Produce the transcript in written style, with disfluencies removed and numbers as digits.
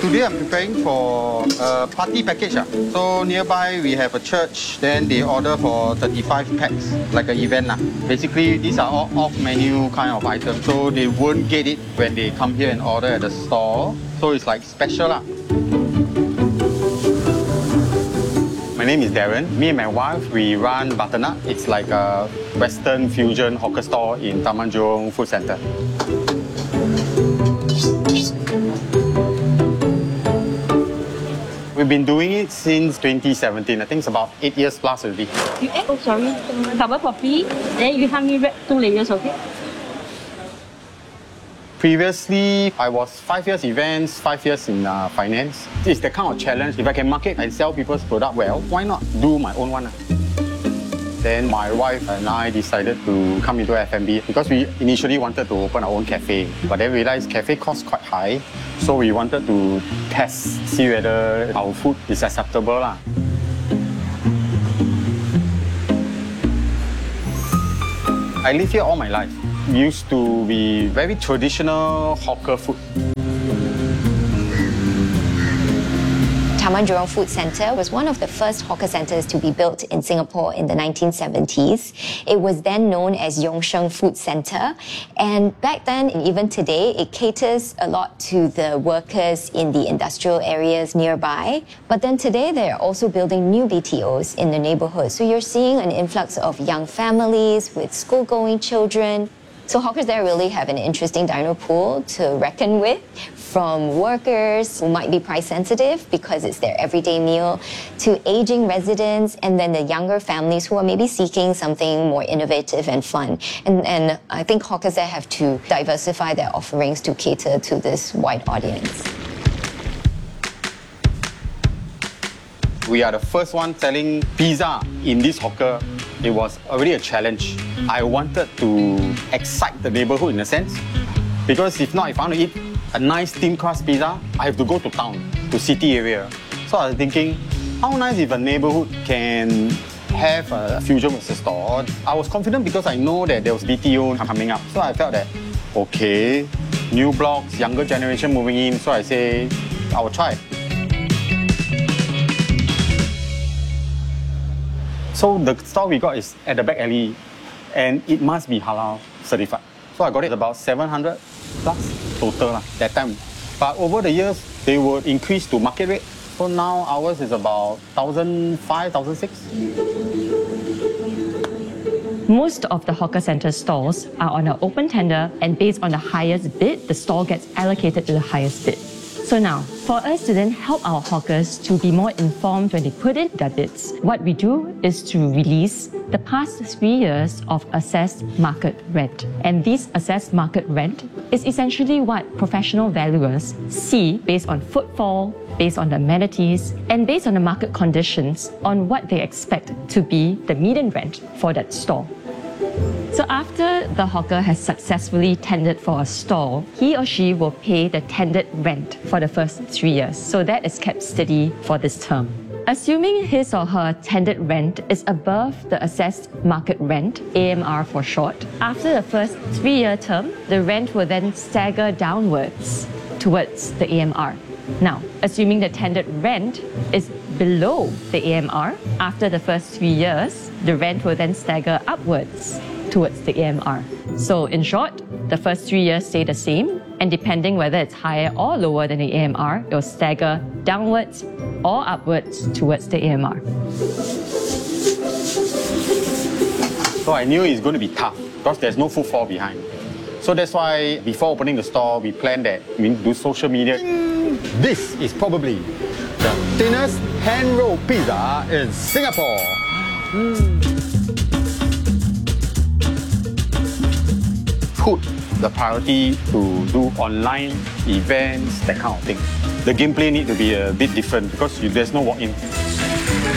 Today I'm preparing for a party package. So nearby we have a church, then they order for 35 packs, like an event. Basically, these are all off-menu kind of items, so they won't get it when they come here and order at the store. So it's like special. My name is Darren. Me and my wife, we run Butternut. It's like a Western fusion hawker store in Taman Jurong Food Centre. We've been doing it since 2017. I think it's about 8 years plus already. You add, cover properly, then you help me wrap 2 layers, okay? Previously, I was 5 years events, 5 years in finance. It's the kind of challenge. If I can market and sell people's product well, why not do my own one? Then my wife and I decided to come into F&B because we initially wanted to open our own cafe, but then realized cafe costs quite high, so we wanted to test, see whether our food is acceptable. I live here all my life. We used to be very traditional hawker food. Taman Jurong Food Centre was one of the first hawker centres to be built in Singapore in the 1970s. It was then known as Yong Sheng Food Centre, and back then and even today, it caters a lot to the workers in the industrial areas nearby. But then today, they're also building new BTOs in the neighbourhood. So you're seeing an influx of young families with school-going children. So hawkers there really have an interesting diner pool to reckon with, from workers who might be price sensitive because it's their everyday meal, to aging residents, and then the younger families who are maybe seeking something more innovative and fun. And I think hawkers there have to diversify their offerings to cater to this wide audience. We are the first one selling pizza in this hawker. It was already a challenge. I wanted to excite the neighborhood in a sense, because if not, if I want to eat a nice thin crust pizza, I have to go to town, to city area. So I was thinking, how nice if a neighborhood can have a fusion with the store. I was confident because I know that there was BTO coming up. So I felt that, okay, new blocks, younger generation moving in. So I say, I will try. So the store we got is at the back alley, and it must be halal certified. So I got it about 700 plus total that time. But over the years, they would increase to market rate. So now ours is about 1,500, 1,600. Most of the hawker centre stalls are on an open tender, and based on the highest bid, the stall gets allocated to the highest bid. So now, for us to then help our hawkers to be more informed when they put in their bids, what we do is to release the past 3 years of assessed market rent. And this assessed market rent is essentially what professional valuers see based on footfall, based on the amenities, and based on the market conditions on what they expect to be the median rent for that store. So after the hawker has successfully tendered for a stall, he or she will pay the tendered rent for the first 3 years. So that is kept steady for this term. Assuming his or her tendered rent is above the assessed market rent, AMR for short, after the first 3-year term, the rent will then stagger downwards towards the AMR. Now, assuming the tendered rent is below the AMR, after the first 3 years, the rent will then stagger upwards towards the AMR. So in short, the first 3 years stay the same, and depending whether it's higher or lower than the AMR, it will stagger downwards or upwards towards the AMR. So I knew it's going to be tough because there's no footfall behind. So that's why before opening the store, we planned that we do social media. This is probably the thinnest hand-rolled pizza in Singapore. Put the priority to do online events, that kind of thing. The gameplay need to be a bit different because there's no walk-in.